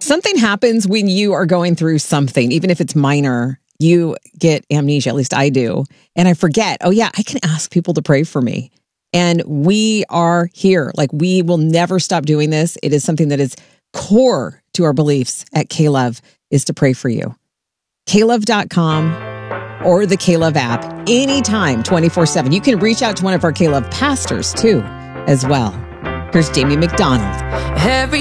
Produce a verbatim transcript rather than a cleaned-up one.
Something happens when you are going through something, even if it's minor. You get amnesia, at least I do. And I forget, oh yeah, I can ask people to pray for me. And we are here. Like, we will never stop doing this. It is something that is core to our beliefs at K-Love, is to pray for you. K love dot com or the K-Love app, anytime, twenty-four seven. You can reach out to one of our K-Love pastors too, as well. Here's Jamie McDonald. Every